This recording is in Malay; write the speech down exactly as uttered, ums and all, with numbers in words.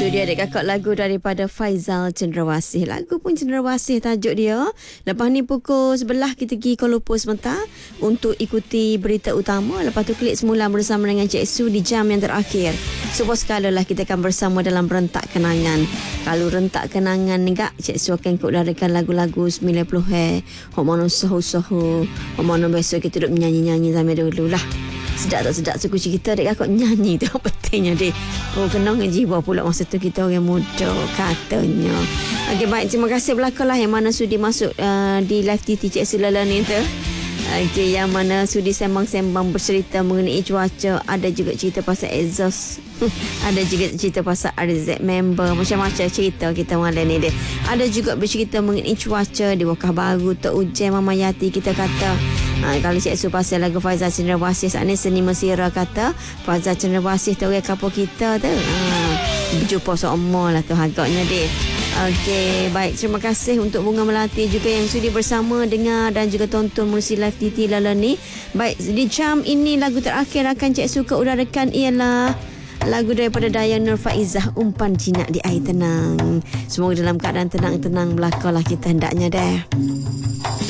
Itu dia adik kakak, lagu daripada Faizal Cendrawasih. Lagu pun Cendrawasih tajuk dia. Lepas ni pukul sebelah kita pergi Kuala Lumpur sebentar untuk ikuti berita utama. Lepas tu klik semula bersama dengan Cik Su di jam yang terakhir. Sebuah skala lah kita akan bersama dalam rentak kenangan. Kalau rentak kenangan ni kak, Cik Su akan ikut lagu-lagu sembilan puluh eh. Hok mana soho-soho. Hok mana besok kita duduk menyanyi-nyanyi sampai dulu lah. Sedap tak sedap suku cerita dek kakak nyanyi tu pentingnya dek. Oh kena jiwa pula masa tu kita orang muda katanya. Okey baik, terima kasih belakang lah yang mana sudi masuk uh, di live T T Cik Sulala ni tu. Okey, yang mana sudi sembang-sembang bercerita mengenai cuaca, ada juga cerita pasal exhaust. Ada juga cerita pasal R Z member, macam-macam cerita kita malam ni dek. Ada juga bercerita mengenai cuaca di Wakah Baru, Tok Ujen, Mama Yati kita kata. Ha, kalau Cik Su pasal lagu Faizal Cendrawasih saat ni, Seni Mesira kata Faizal Cendrawasih tu orang kapal kita tu. Ha, berjumpa seumur lah tu agaknya dek. Okey, baik, terima kasih untuk Bunga Melati juga yang sudi bersama dengar dan juga tonton melalui live T T Lala ni. Baik, di jam ini lagu terakhir akan Cik Su ke udarakan ialah lagu daripada Dayang Nur Faizah, Umpan Jinak di Air Tenang. Semoga dalam keadaan tenang-tenang belakalah kita hendaknya deh.